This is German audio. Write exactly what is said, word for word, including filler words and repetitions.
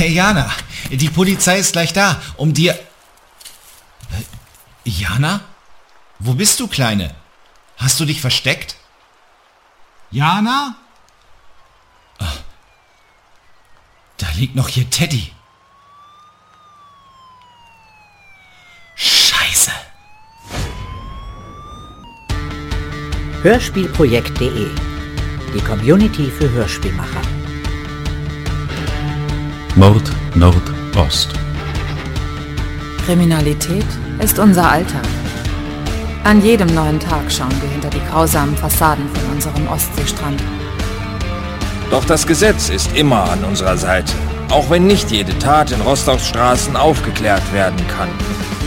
Hey Jana, die Polizei ist gleich da, um dir... Jana? Wo bist du, Kleine? Hast du dich versteckt? Jana? Ach, da liegt noch hier Teddy. Scheiße. Hörspielprojekt punkt de. Die Community für Hörspielmacher. Mord Nordost. Kriminalität ist unser Alltag. An jedem neuen Tag schauen wir hinter die grausamen Fassaden von unserem Ostseestrand. Doch das Gesetz ist immer an unserer Seite, auch wenn nicht jede Tat in Rostocks Straßen aufgeklärt werden kann.